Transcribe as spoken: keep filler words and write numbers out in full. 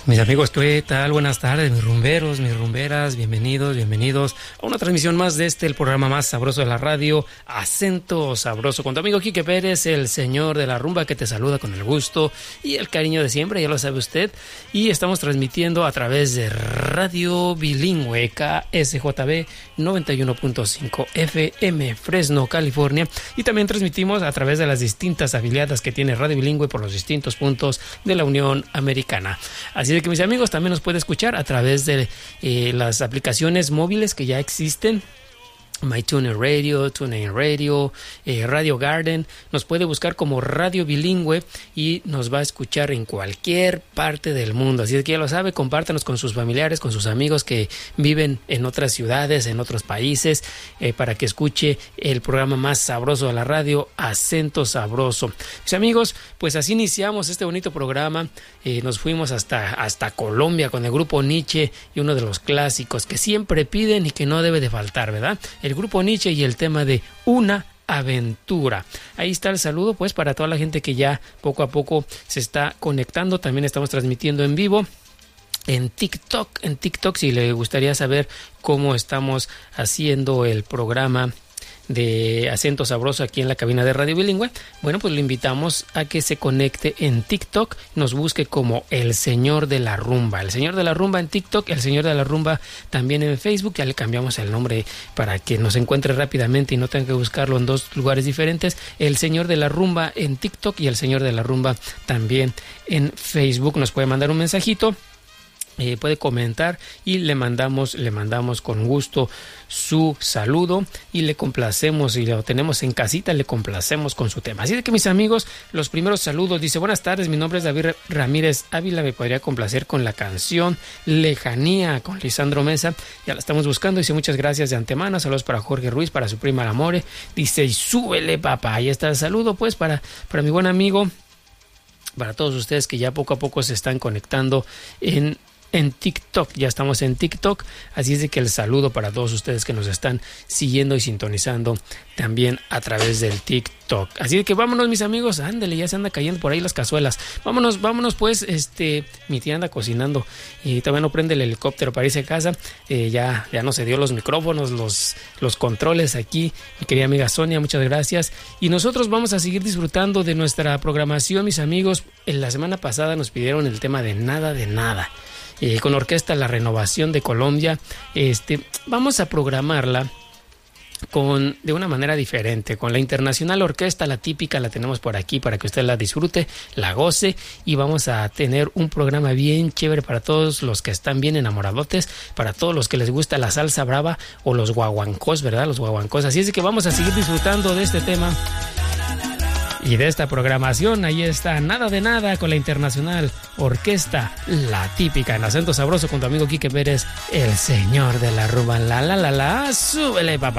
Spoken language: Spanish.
Mis amigos, ¿qué tal? Buenas tardes, mis rumberos, mis rumberas, bienvenidos, bienvenidos a una transmisión más de este, el programa más sabroso de la radio, Acento Sabroso, con tu amigo Quique Pérez, el señor de la rumba que te saluda con el gusto y el cariño de siempre, ya lo sabe usted, y estamos transmitiendo a través de Radio Bilingüe K S J B noventa y uno punto cinco F M, Fresno, California, y también transmitimos a través de las distintas afiliadas que tiene Radio Bilingüe por los distintos puntos de la Unión Americana. Así de que, mis amigos, también nos puede escuchar a través de eh, las aplicaciones móviles que ya existen. MyTuner Radio, TuneIn Radio, eh, Radio Garden. Nos puede buscar como Radio Bilingüe y nos va a escuchar en cualquier parte del mundo. Así que ya lo sabe, compártanos con sus familiares, con sus amigos que viven en otras ciudades, en otros países, eh, para que escuche el programa más sabroso de la radio, Acento Sabroso. Mis amigos, pues así iniciamos este bonito programa. Eh, nos fuimos hasta, hasta Colombia con el grupo Nietzsche y uno de los clásicos que siempre piden y que no debe de faltar, ¿verdad? El grupo Nietzsche y el tema de Una Aventura. Ahí está el saludo, pues, para toda la gente que ya poco a poco se está conectando. También estamos transmitiendo en vivo en TikTok. En TikTok, si le gustaría saber cómo estamos haciendo el programa de Acento Sabroso aquí en la cabina de Radio Bilingüe, bueno, pues lo invitamos a que se conecte en TikTok, nos busque como El Señor de la Rumba, El Señor de la Rumba en TikTok, El Señor de la Rumba también en Facebook. Ya le cambiamos el nombre para que nos encuentre rápidamente y no tenga que buscarlo en dos lugares diferentes. El Señor de la Rumba en TikTok y El Señor de la Rumba también en Facebook. Nos puede mandar un mensajito, Eh, puede comentar y le mandamos le mandamos con gusto su saludo y le complacemos, y lo tenemos en casita, le complacemos con su tema. Así de que, mis amigos, los primeros saludos. Dice: buenas tardes, mi nombre es David Ramírez Ávila, me podría complacer con la canción Lejanía con Lisandro Mesa. Ya la estamos buscando. Dice: muchas gracias de antemano, saludos para Jorge Ruiz, para su prima Amore. Dice: y súbele, papá. Ahí está el saludo, pues, para, para mi buen amigo, para todos ustedes que ya poco a poco se están conectando en En TikTok. Ya estamos en TikTok, así es de que el saludo para todos ustedes que nos están siguiendo y sintonizando también a través del TikTok. Así de que vámonos, mis amigos, ándele, ya se anda cayendo por ahí las cazuelas. Vámonos, vámonos pues, este, mi tía anda cocinando y todavía no prende el helicóptero para irse a casa. Eh, ya, ya no se dio los micrófonos, los, los controles aquí. Mi querida amiga Sonia, muchas gracias. Y nosotros vamos a seguir disfrutando de nuestra programación, mis amigos. En la semana pasada nos pidieron el tema de Nada de Nada. Eh, con Orquesta La Renovación de Colombia. Este, vamos a programarla con de una manera diferente, con la Internacional Orquesta, la típica, la tenemos por aquí para que usted la disfrute, la goce, y vamos a tener un programa bien chévere para todos los que están bien enamoradotes, para todos los que les gusta la salsa brava o los guaguancos, ¿verdad? Los guaguancos. Así es que vamos a seguir disfrutando de este tema y de esta programación. Ahí está Nada de Nada con la Internacional Orquesta, la típica, en Acento Sabroso, con tu amigo Quique Pérez, el señor de la rumba. La la la la, súbele, papá.